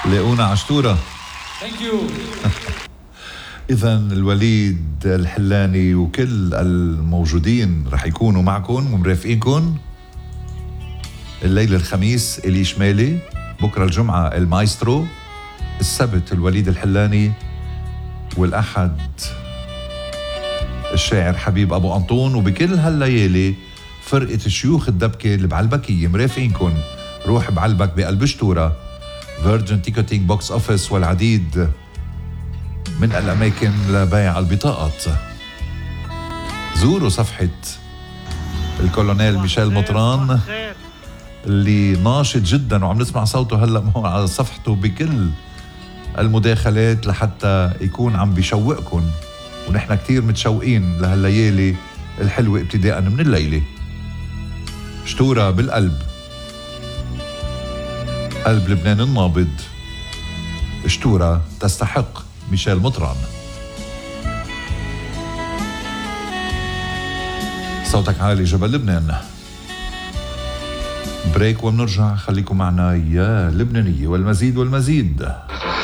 لاقونا عشتورة. ثانك يو. إذا الوليد الحلاني وكل الموجودين رح يكونوا معكم ومرافقينكم الليلة الخميس إلي شمالي، بكرة الجمعة المايسترو، السبت الوليد الحلاني، والأحد الشاعر حبيب أبو أنطون. وبكل هالليالي فرقة شيوخ الدبكة اللي بعلبكية مرافقينكم. روح بعلبك بقلب شتورة، فيرجن تيكتينج بوكس أوفيس والعديد من الأماكن لبيع البطاقات. زوروا صفحة الكولونيل ميشيل مطران اللي ناشط جدا وعم نسمع صوته هلأ على صفحته بكل المداخلات لحتى يكون عم بيشوقكم، ونحن كتير متشوقين لهالليالي الحلوة ابتداء من الليلة. شتورة بالقلب، قلب لبنان النابض، شتورة تستحق ميشيل مطران. صوتك عالي جبل لبنان. بريك ومنرجع، خليكم معنا يا لبنانية والمزيد والمزيد.